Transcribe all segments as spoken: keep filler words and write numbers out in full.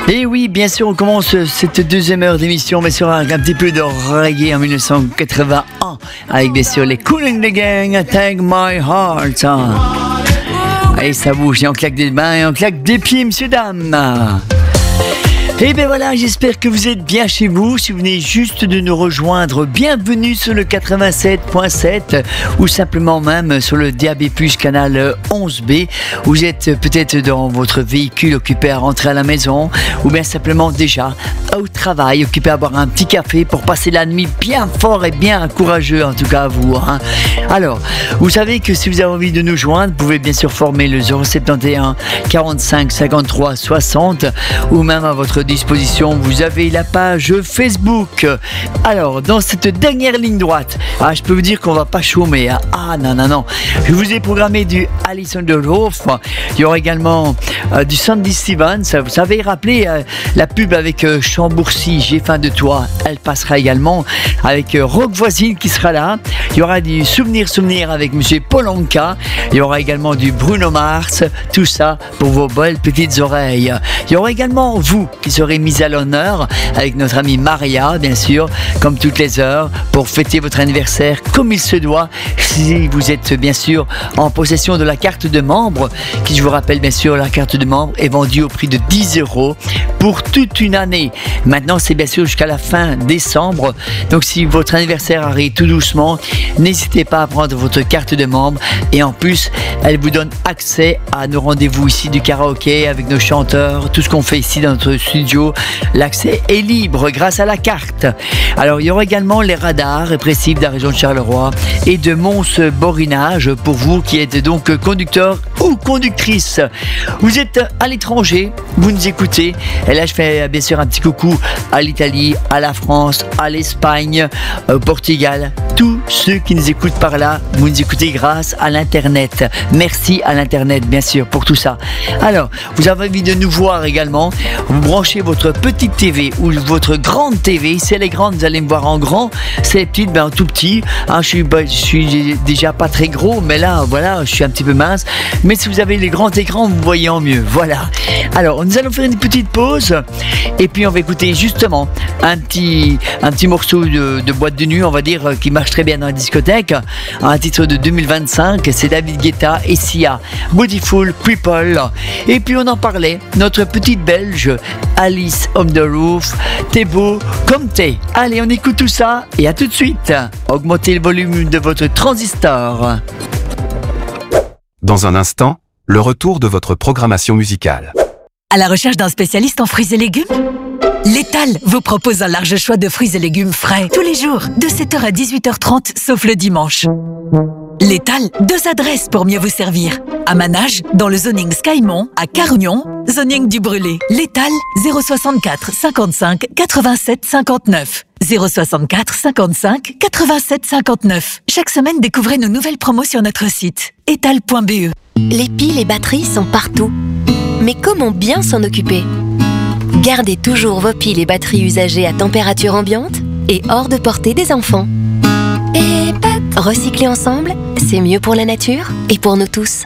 Et oui, bien sûr, on commence cette deuxième heure d'émission, mais sur un, un petit peu de reggae en dix-neuf cent quatre-vingt-un, avec bien sûr les Kool and the Gang, Take My Heart. Et ça bouge, et on claque des mains, et on claque des pieds, messieurs, dames. Et bien voilà, j'espère que vous êtes bien chez vous. Si vous venez juste de nous rejoindre, bienvenue sur le quatre-vingt-sept point sept ou simplement même sur le D A B plus, canal onze B. Vous êtes peut-être dans votre véhicule occupé à rentrer à la maison ou bien simplement déjà au travail, occupé à boire un petit café pour passer la nuit bien fort et bien courageux, en tout cas à vous. Hein. Alors, vous savez que si vous avez envie de nous joindre, vous pouvez bien sûr former le zéro sept un quarante-cinq cinquante-trois soixante ou même à votre disposition, vous avez la page Facebook. Alors, dans cette dernière ligne droite, ah, je peux vous dire qu'on va pas chômer. Hein. Ah non, non, non. Je vous ai programmé du Alison Delhoff. Il y aura également euh, du Sandy Stevens. Vous savez, rappelez euh, la pub avec euh, Chambourcy, J'ai faim de toi. Elle passera également avec euh, Rock Voisine qui sera là. Il y aura du Souvenir Souvenir avec Monsieur Paul Anka. Il y aura également du Bruno Mars. Tout ça pour vos belles petites oreilles. Il y aura également vous qui serez mise à l'honneur avec notre amie Maria, bien sûr, comme toutes les heures, pour fêter votre anniversaire comme il se doit. Si vous êtes bien sûr en possession de la carte de membre, qui, je vous rappelle bien sûr, la carte de membre est vendue au prix de dix euros pour toute une année. Maintenant, c'est bien sûr jusqu'à la fin décembre. Donc, si votre anniversaire arrive tout doucement, n'hésitez pas à prendre votre carte de membre. Et en plus, elle vous donne accès à nos rendez-vous ici du karaoké avec nos chanteurs, tout ce qu'on fait ici dans notre studio. L'accès est libre grâce à la carte. Alors, il y aura également les radars répressifs de la région de Charleroi et de Mons-Borinage pour vous qui êtes donc conducteur ou conductrice. Vous êtes à l'étranger, vous nous écoutez. Et là, je fais bien sûr un petit coucou à l'Italie, à la France, à l'Espagne, au Portugal. Tous ceux qui nous écoutent par là, vous nous écoutez grâce à l'Internet. Merci à l'Internet, bien sûr, pour tout ça. Alors, vous avez envie de nous voir également. Vous branchez votre petite T V ou votre grande T V. Si elle est grande, vous allez me voir en grand. Si elle est petite, ben en tout petit. Hein, je, suis, ben, je suis déjà pas très gros, mais là, voilà, je suis un petit peu mince. Mais si vous avez les grands écrans, vous voyez en mieux. Voilà. Alors, nous allons faire une petite pause. Et puis, on va écouter justement un petit, un petit morceau de, de boîte de nuit, on va dire, qui marche très bien dans la discothèque. Un titre de deux mille vingt-cinq. C'est David Guetta et Sia. Beautiful People. Et puis, on en parlait. Notre petite Belge, Alice on the Roof, t'es beau comme t'es. Allez, on écoute tout ça et à tout de suite. Augmentez le volume de votre transistor. Dans un instant, le retour de votre programmation musicale. À la recherche d'un spécialiste en fruits et légumes ? L'Étal vous propose un large choix de fruits et légumes frais tous les jours, de sept heures à dix-huit heures trente, sauf le dimanche. L'Étal, deux adresses pour mieux vous servir. À Manage, dans le zoning Skymont, à Carugnon, zoning du Brûlé. L'Étal, zéro soixante-quatre cinquante-cinq quatre-vingt-sept cinquante-neuf. zéro soixante-quatre cinquante-cinq quatre-vingt-sept cinquante-neuf. Chaque semaine, découvrez nos nouvelles promos sur notre site, étal point b e. Les piles et batteries sont partout. Mais comment bien s'en occuper ? Gardez toujours vos piles et batteries usagées à température ambiante et hors de portée des enfants. Et recycler ensemble, c'est mieux pour la nature et pour nous tous.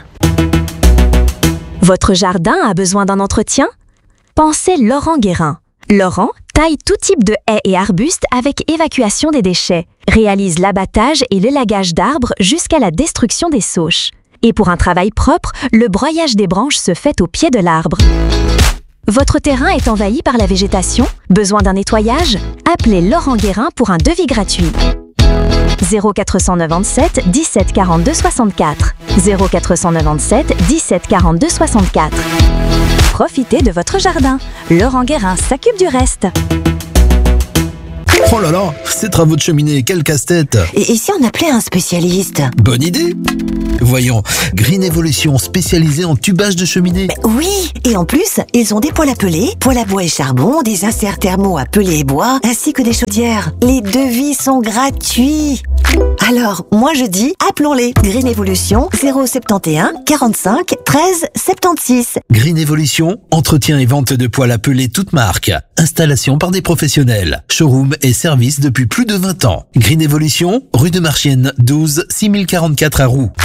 Votre jardin a besoin d'un entretien ? Pensez Laurent Guérin. Laurent taille tout type de haies et arbustes avec évacuation des déchets, réalise l'abattage et l'élagage d'arbres jusqu'à la destruction des sauches. Et pour un travail propre, le broyage des branches se fait au pied de l'arbre. Votre terrain est envahi par la végétation ? Besoin d'un nettoyage ? Appelez Laurent Guérin pour un devis gratuit. zéro quatre cent quatre-vingt-sept dix-sept quarante-deux soixante-quatre. zéro quatre cent quatre-vingt-sept dix-sept quarante-deux soixante-quatre. Profitez de votre jardin. Laurent Guérin s'occupe du reste. Oh là là, ces travaux de cheminée, quel casse-tête! Et, et si on appelait un spécialiste? Bonne idée! Voyons, Green Evolution, spécialisée en tubage de cheminée. Mais oui, et en plus, ils ont des poêles à peler, poêles à bois et charbon, des inserts thermaux à peler et bois, ainsi que des chaudières. Les devis sont gratuits. Alors, moi je dis, appelons-les. Green Evolution, zéro sept un quarante-cinq treize soixante-seize. Green Evolution, entretien et vente de poêles à peler toutes marques. Installation par des professionnels. Showroom et service depuis plus de vingt ans. Green Evolution, rue de Marchienne, douze, six mille quarante-quatre à Roux.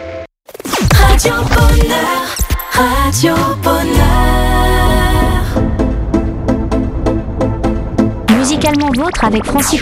Radio Bonheur, Radio Bonheur. Musicalement vôtre avec Francis